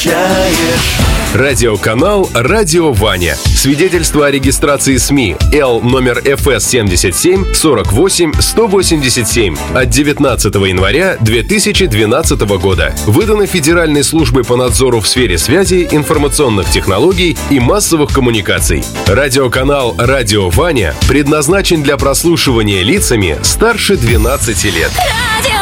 Радиоканал «Радио Ваня». Свидетельство о регистрации СМИ Л номер ФС 77 48 187 от 19 января 2012 года. Выдано Федеральной службой по надзору в сфере связи, информационных технологий и массовых коммуникаций. Радиоканал «Радио Ваня» предназначен для прослушивания лицами старше 12 лет.